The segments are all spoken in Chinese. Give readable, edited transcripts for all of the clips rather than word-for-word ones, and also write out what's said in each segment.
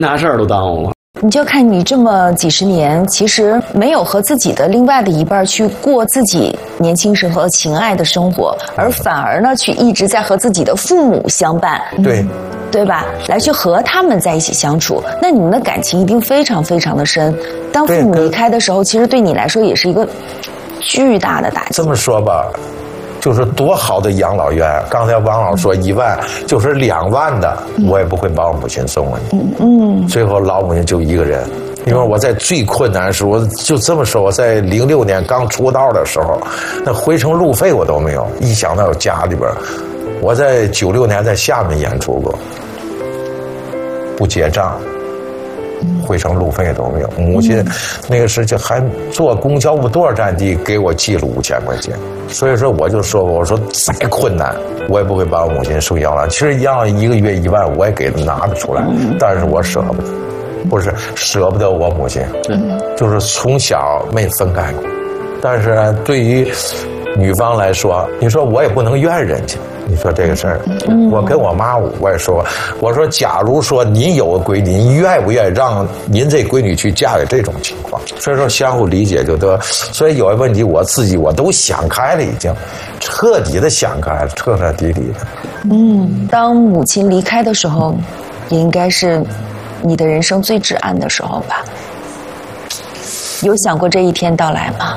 拿事儿都耽误了。 你就看你这么几十年，其实没有和自己的另外的一半去过自己年轻时候情爱的生活，而反而呢，去一直在和自己的父母相伴，对吧？来去和他们在一起相处，那你们的感情一定非常非常的深。当父母离开的时候，其实对你来说也是一个巨大的打击。 这么说吧。就是多好的养老院，刚才王老说1万，就是2万的，我也不会把我母亲送过去。最后老母亲就一个人，因为我在最困难的时候，我就这么说，我在06年刚出道的时候，那回程路费我都没有，一想到家里边，我在96年在厦门演出过，不结账。回程路费都没有，母亲那个时就还坐公交不多少站地给我寄了5000块钱，所以说我就说我说再困难我也不会把我母亲送养老。其实养老1个月1万我也给他拿得出来，但是我舍不得，不是舍不得我母亲，就是从小没分开过。但是呢，对于女方来说，你说我也不能怨人家。你说这个事儿，我跟我妈我也说，我说假如说您有个闺女，您愿不愿意让您这闺女去嫁给这种情况？所以说相互理解就得。所以有些问题我自己我都想开了，已经彻底的想开了，彻彻底底的。 当母亲离开的时候，也应该是你的人生最至暗的时候吧？有想过这一天到来吗？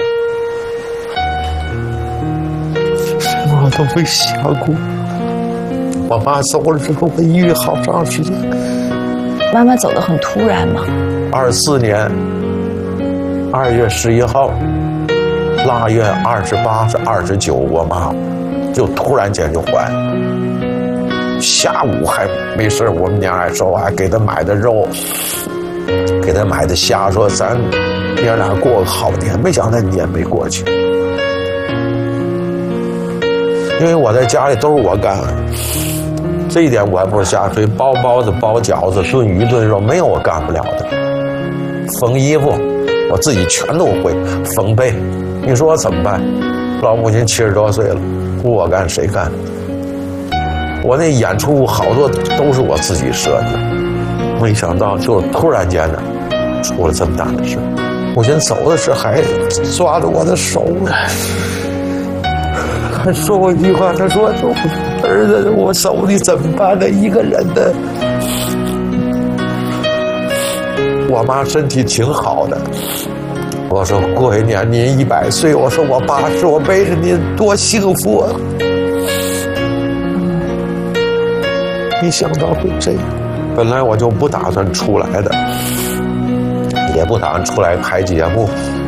我都没想过，我妈走了之后，我抑郁好长时间。 妈妈走得很突然吗 ？24年2月11号，腊月28是29，我妈就突然间就坏了。下午还没事，我们娘还说还给她买的肉，给她买的虾，说咱爷俩过个好年。没想到那年没过去。因为我在家里都是我干，这一点我还不是瞎吹。包包子、包饺子、炖鱼、炖肉，没有我干不了的。缝衣服，我自己全都会。缝被，你说我怎么办？老母亲70多岁了，不我干谁干？我那演出好多都是我自己设计，没想到就是突然间的出了这么大的事。母亲走的时候还抓着我的手。他说过一句话，他说：“儿子，我走你怎么办呢？一个人的。”我妈身体挺好的，我说过一年您100岁，我说我80，我背着您多幸福啊！没想到会这样，本来我就不打算出来的，也不打算出来拍节目。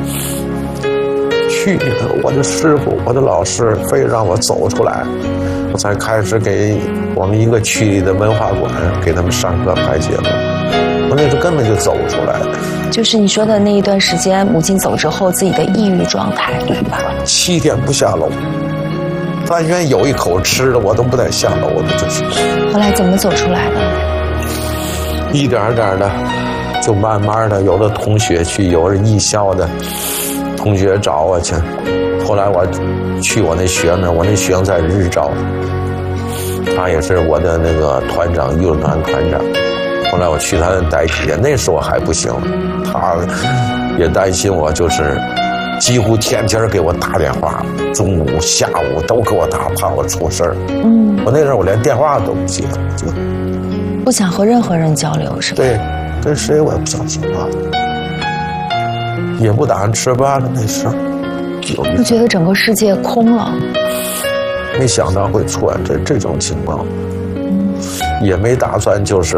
去年我的师傅，我的老师非让我走出来，我才开始给我们一个区里的文化馆给他们上课拍节目。我那时候根本就走不出来。 就是你说的那一段时间，母亲走之后自己的抑郁状态，对吧 ？7天不下楼，但愿有一口吃的，我都不带下楼的，就是。 后来怎么走出来的？ 一点点的，就慢慢的，有的同学去，有的艺校的同学找我去。后来我去我那学生，我那学生在日照，他也是我的那个团长，艺术团团长。后来我去他那代替，那时候还不行，他也担心我，就是几乎天天给我打电话，中午下午都给我打，怕我出事儿。我那时候我连电话都不接，就不想和任何人交流，是吧？ 对，跟谁我也不想说话，也不打算吃饭了。那时候就觉得整个世界空了。 没想到会出现这种情况，也没打算就是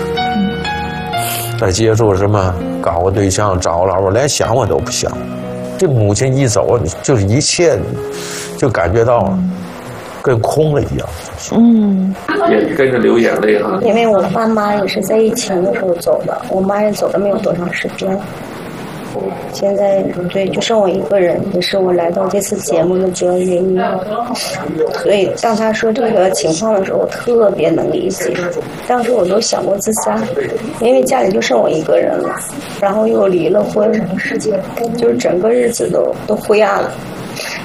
再接触什么搞个对象找老婆，连想我都不想。这母亲一走，就是一切就感觉到跟空了一样。 也跟着流眼泪哈。 因为我爸妈也是在疫情的时候走的，我妈也走了没有多长时间。现在对，就剩我一个人，也是我来到这次节目的主要原因。所以当他说这个情况的时候，我特别能理解。当时我都想过自杀，因为家里就剩我一个人了，然后又离了婚，就是整个日子都灰暗了。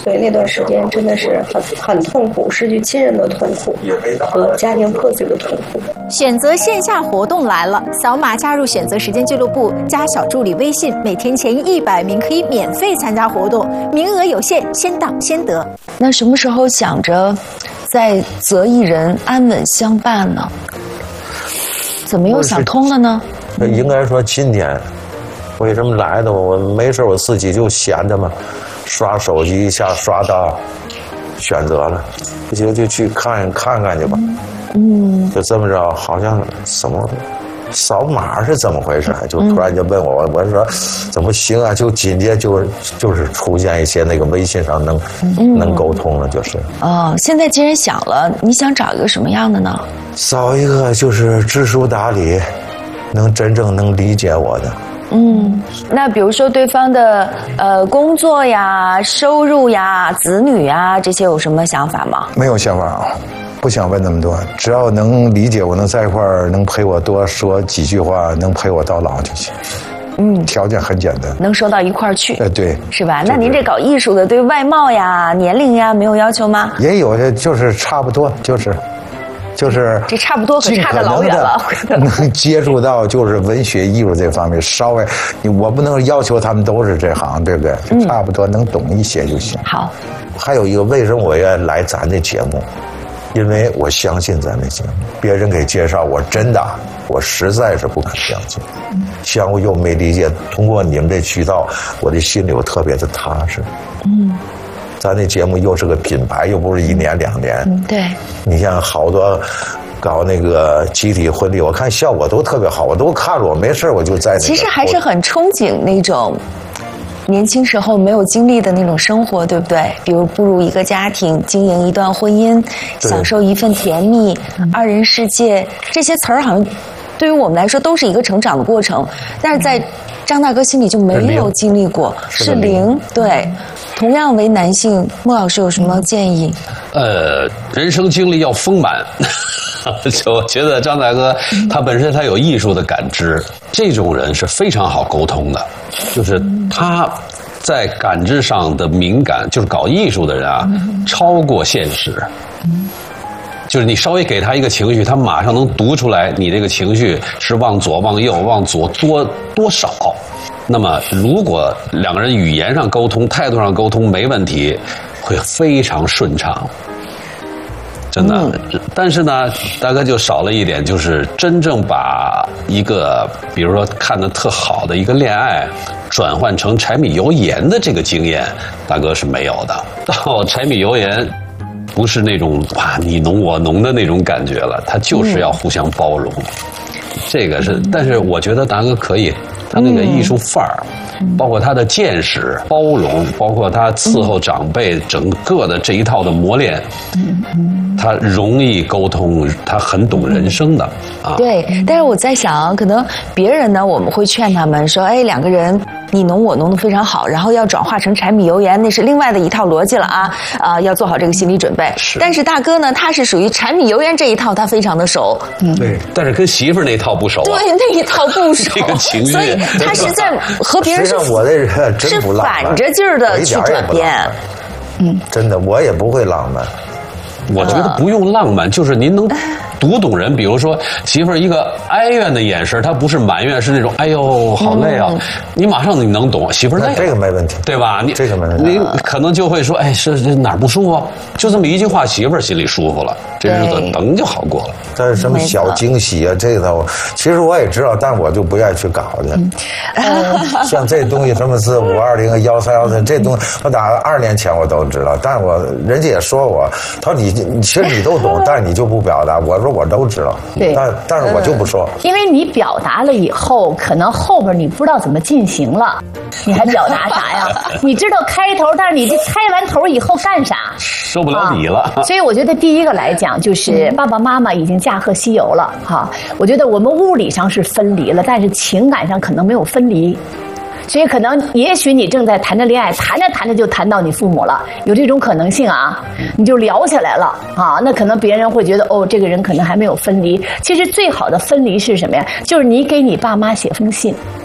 所以那段时间真的是很痛苦，失去亲人的痛苦和家庭破碎的痛苦。 选择线下活动来了，扫码加入选择时间俱乐部，加小助理微信，每天前100名可以免费参加活动，名额有限，先到先得。 那什么时候想着再择一人安稳相伴呢？怎么又想通了呢？ 应该说今天为什么来的？我没事我自己就闲着嘛，刷手机一下刷到选择了，就去看看去吧。就这么着，好像什么扫码是怎么回事？就突然就问我，我说怎么行啊？就紧接就是出现一些那个微信上能沟通了，就是。 现在既然想了，你想找一个什么样的呢？ 找一个就是知书达理，真正能理解我的。 那比如说对方的工作呀、收入呀、子女呀这些有什么想法吗？ 没有想法啊，不想问那么多，只要能理解我，能在一块儿，能陪我多说几句话，能陪我到老就行。条件很简单， 能说到一块儿去。 对， 是吧？那您这搞艺术的，对外貌呀、年龄呀没有要求吗？ 也有的，就是差不多，就是这差不多可差得老远了。 能接触到就是文学艺术这方面，稍微我不能要求他们都是这行，对不对？差不多能懂一些就行。 好， 还有一个，为什么我要来咱这节目？因为我相信咱这节目，别人给介绍，我实在是不敢相信，相互又没理解。通过你们这渠道，我的心里我特别的踏实。咱这节目又是个品牌，又不是1年2年。 对。 你像好多搞那个集体婚礼，我看效果都特别好，我都看了，我没事我就在那个。 其实还是很憧憬那种年轻时候没有经历的那种生活，对不对？比如步入一个家庭，经营一段婚姻，享受一份甜蜜，2人世界，这些词儿好像对于我们来说都是一个成长的过程，但是在张大哥心里就没有经历过，是零。对，同样为男性，莫老师有什么建议？ 人生经历要丰满。我觉得张大哥他本身他有艺术的感知，这种人是非常好沟通的，就是他在感知上的敏感，就是搞艺术的人啊，超过现实。就是你稍微给他一个情绪，他马上能读出来你这个情绪是往左、往右、往左多少。那么如果2个人语言上沟通、态度上沟通没问题，会非常顺畅。真的，但是呢，大概就少了一点，就是真正把一个，比如说看得特好的一个恋爱，转换成柴米油盐的这个经验，大哥是没有的。到柴米油盐，不是那种哇你侬我侬的那种感觉了，他就是要互相包容。这个是，但是我觉得大哥可以，他那个艺术范儿，包括他的见识、包容，包括他伺候长辈整个的这一套的磨练，他容易沟通，他很懂人生的啊。 对，但是我在想，可能别人呢，我们会劝他们说，哎，2个人你侬我侬的非常好，然后要转化成柴米油盐，那是另外的一套逻辑了啊，要做好这个心理准备。但是大哥呢，他是属于柴米油盐这一套，他非常的熟。 对，但是跟媳妇儿那套不熟啊。 对，那一套不熟。 这个情绪， 所以他是在和别人是我这人真不浪漫， 是反着劲儿的去转变。 真的，我也不会浪漫。 我觉得不用浪漫，就是您能读懂人。比如说媳妇儿一个哀怨的眼神，她不是埋怨，是那种哎呦好累啊，你马上你能懂媳妇儿累了， 这个没问题， 对吧？你这个没问题， 你可能就会说哎是哪儿不舒服，就这么一句话，媳妇儿心里舒服了，这日子等就好过了。 但是什么小惊喜啊，这个其实我也知道，但我就不愿意去搞去。像这东西什么是520、1313这东西，我打2年前我都知道，但是人家也说我，他说你其实你都懂，但是你就不表达。我说我都知道， 对， 但是我就不说， 因为你表达了以后，可能后边你不知道怎么进行了，你还表达啥呀？你知道开头，但是你这开完头以后干啥？ 收不了底了。 所以我觉得第一个来讲，就是爸爸妈妈已经驾鹤西游了哈。我觉得我们物理上是分离了，但是情感上可能没有分离。所以可能也许你正在谈着恋爱，谈着谈着就谈到你父母了，有这种可能性啊，你就聊起来了啊，那可能别人会觉得哦，这个人可能还没有分离。其实最好的分离是什么呀？就是你给你爸妈写封信，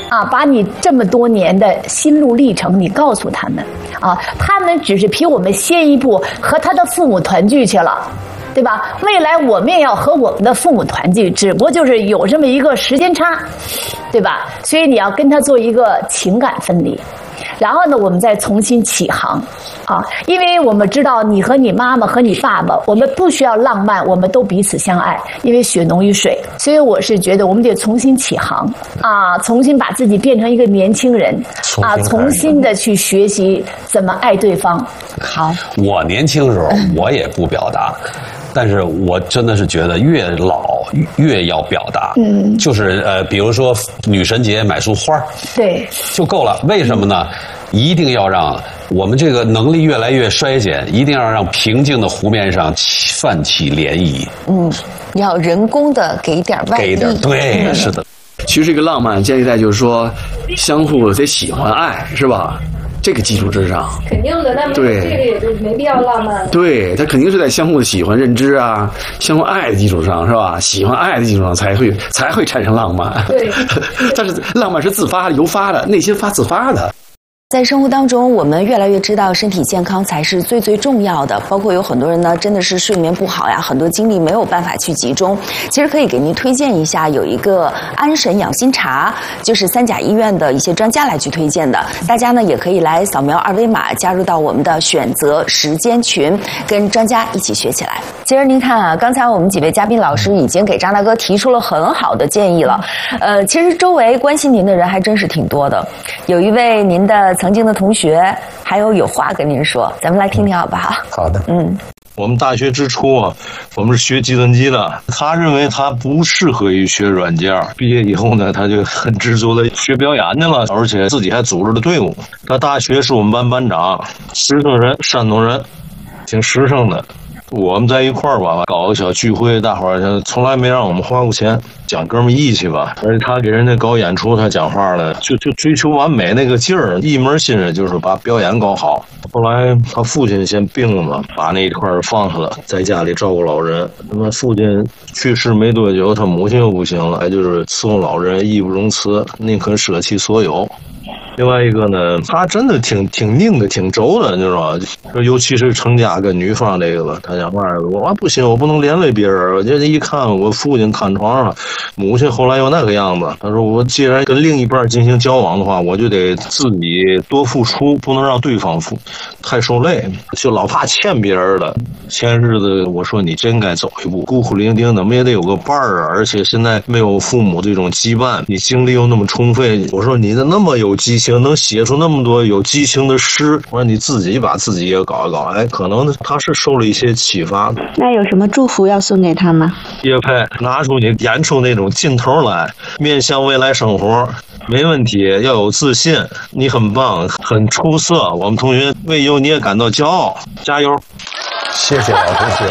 啊，把你这么多年的心路历程你告诉他们啊，他们只是比我们先一步和他的父母团聚去了。对吧？未来我们也要和我们的父母团聚，只不过就是有这么一个时间差，对吧？所以你要跟他做一个情感分离，然后呢，我们再重新起航啊！因为我们知道你和你妈妈和你爸爸，我们不需要浪漫，我们都彼此相爱，因为血浓于水。所以我是觉得我们得重新起航啊，重新把自己变成一个年轻人啊，重新的去学习怎么爱对方。好， 我年轻时候我也不表达。但是我真的是觉得越老越要表达，就是比如说女神节买束花， 对， 就够了。为什么呢？一定要让我们这个能力越来越衰减，一定要让平静的湖面上泛起涟漪。 要人工的给点外力， 给点，对，是的。 其实这个浪漫建立在就是说相互得喜欢爱，是吧？这个基础之上， 肯定的，那对这个也就没必要浪漫。 对，他肯定是在相互的喜欢、认知啊、相互爱的基础上，是吧？喜欢爱的基础上才会产生浪漫。 对， 但是浪漫是自发的、由发的，内心自发的。 在生活当中，我们越来越知道身体健康才是最重要的。包括有很多人呢，真的是睡眠不好呀，很多精力没有办法去集中。其实可以给您推荐一下，有一个安神养心茶，就是三甲医院的一些专家来去推荐的。大家呢也可以来扫描二维码，加入到我们的选择时间群，跟专家一起学起来。其实您看啊，刚才我们几位嘉宾老师已经给张大哥提出了很好的建议了。其实周围关心您的人还真是挺多的。有一位您的曾经的同学，还有话跟您说，咱们来听听好不好？ 好的， 我们大学之初啊，我们是学计算机的，他认为他不适合于学软件，毕业以后呢，他就很执着的学表演去了，而且自己还组织了队伍。他大学是我们班班长，实诚人，山东人，挺实诚的。我们在一块儿吧，搞个小聚会，大伙儿从来没让我们花过钱，讲哥们义气吧。而且他给人家搞演出，他讲话了，就追求完美那个劲儿，一门心思就是把表演搞好。后来他父亲先病了嘛，把那一块放下了，在家里照顾老人。那么父亲去世没多久，他母亲又不行了，还就是伺候老人，义不容辞，宁可舍弃所有。另外一个呢，他真的挺拧的，挺轴的，你知道吧？尤其是成家跟女方这个吧，他讲话我不行，我不能连累别人。我这一看我父亲看床上，母亲后来又那个样子。他说我既然跟另一半进行交往的话，我就得自己多付出，不能让对方太受累，就老怕欠别人的。前日子我说你真该走一步，孤苦伶仃的，我们也得有个伴儿啊。而且现在没有父母这种羁绊，你精力又那么充沛，我说你那么有激情，能写出那么多有激情的诗，我说你自己把自己也搞一搞，哎，可能他是受了一些启发。 那有什么祝福要送给他吗？ 叶佩，拿出你演出那种劲头来，面向未来生活，没问题，要有自信，你很棒，很出色，我们同学为有你也感到骄傲，加油！ 谢谢老同学。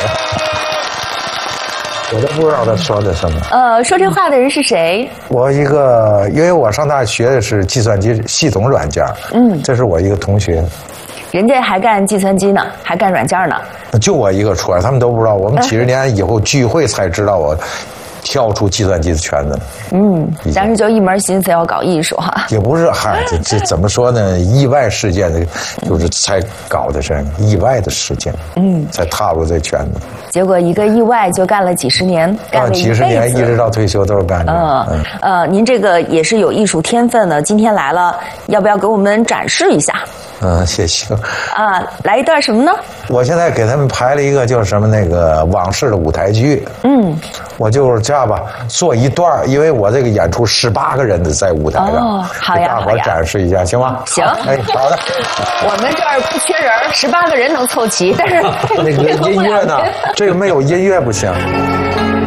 我都不知道他说的什么。 说这话的人是谁？ 因为我上大学的是计算机系统软件，这是我一个同学。 人家还干计算机呢，还干软件呢。 就我一个出来，他们都不知道。我们几十年以后聚会才知道我跳出计算机的圈子。 当时就一门心思要搞艺术哈。 也不是，这怎么说呢？意外事件的，就是才搞的这意外的事件，才踏入这圈子。 结果一个意外就干了几十年，干了一辈子， 几十年一直到退休都是干这。 您这个也是有艺术天分的，今天来了，要不要给我们展示一下？ 谢谢。 来一段什么呢？ 我现在给他们排了一个就是什么那个往事的舞台剧。我就是这样吧，做一段，因为我这个演出18个人的在舞台上， 好呀， 给大伙展示一下，行吗？ 行， 哎，好的。 我们这儿不缺人，18个人能凑齐，但是那个音乐呢？这个没有音乐不行。